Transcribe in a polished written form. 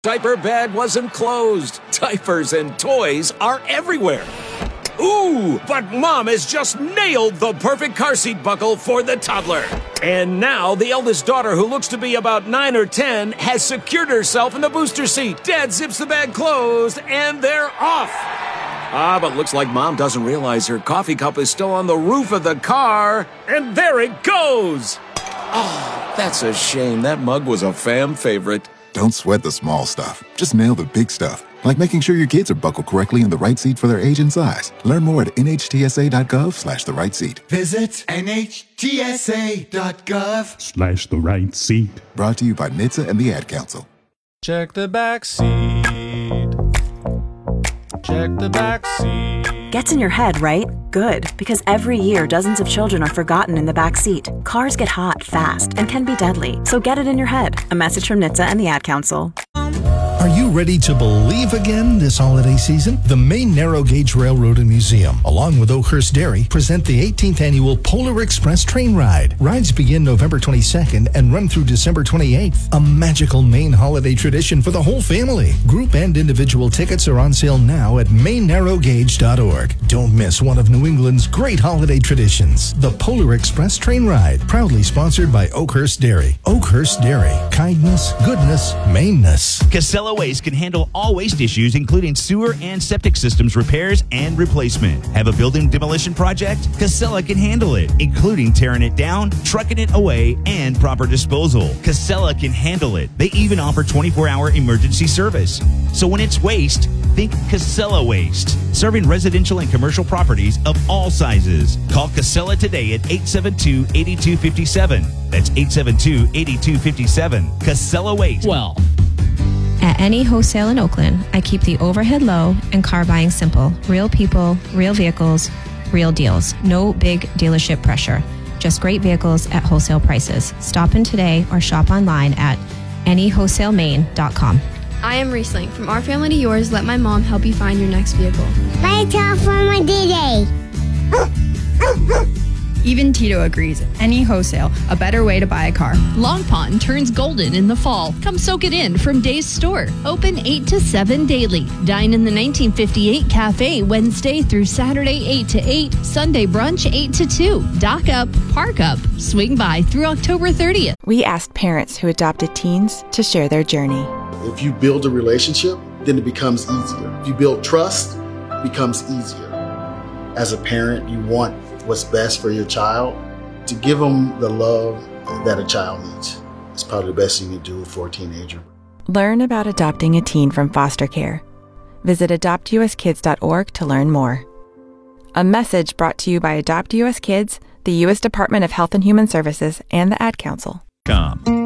Diaper bed wasn't closed. Diapers and toys are everywhere. Ooh, but Mom has just nailed the perfect car seat buckle for the toddler. And now the eldest daughter, who looks to be about 9 or 10, has secured herself in the booster seat. Dad zips the bag closed, and they're off. But looks like Mom doesn't realize her coffee cup is still on the roof of the car. And there it goes. Oh, that's a shame. That mug was a fam favorite. Don't sweat the small stuff. Just nail the big stuff, like making sure your kids are buckled correctly in the right seat for their age and size. Learn more at nhtsa.gov/the right seat. Visit nhtsa.gov/the right seat. Brought to you by NHTSA and the Ad Council. Check the back seat. Check the back seat. Gets in your head, right? Good, because every year dozens of children are forgotten in the back seat. Cars get hot fast and can be deadly, so get it in your head. A message from NHTSA and the Ad Council. Are you ready to believe again this holiday season? The Maine Narrow Gauge Railroad and Museum, along with Oakhurst Dairy, present the 18th annual Polar Express Train Ride. Rides begin November 22nd and run through December 28th. A magical Maine holiday tradition for the whole family. Group and individual tickets are on sale now at mainnarrowgauge.org. Don't miss one of New England's great holiday traditions, the Polar Express Train Ride, proudly sponsored by Oakhurst Dairy. Oakhurst Dairy, kindness, goodness, Maineness. Casella Waste can handle all waste issues, including sewer and septic systems repairs and replacement. Have a building demolition project? Casella can handle it, including tearing it down, trucking it away, and proper disposal. Casella can handle it. They even offer 24-hour emergency service. So when it's waste, think Casella Waste. Serving residential and commercial properties of all sizes. Call Casella today at 872-8257. That's 872-8257. Casella Waste. Well, at Any Wholesale in Oakland, I keep the overhead low and car buying simple. Real people, real vehicles, real deals. No big dealership pressure. Just great vehicles at wholesale prices. Stop in today or shop online at anywholesalemaine.com. I am Riesling. From our family to yours, let my mom help you find your next vehicle. Buy a car for my day. Even Tito agrees. Any Wholesale, a better way to buy a car. Long Pond turns golden in the fall. Come soak it in from Days Store. Open 8 to 7 daily. Dine in the 1958 Cafe Wednesday through Saturday 8 to 8. Sunday brunch 8 to 2. Dock up, park up. Swing by through October 30th. We asked parents who adopted teens to share their journey. If you build a relationship, then it becomes easier. If you build trust, it becomes easier. As a parent, you want what's best for your child. To give them the love that a child needs. It's probably the best you can do for a teenager. Learn about adopting a teen from foster care. Visit adoptuskids.org to learn more. A message brought to you by Adopt US Kids, the U.S. Department of Health and Human Services, and the Ad Council.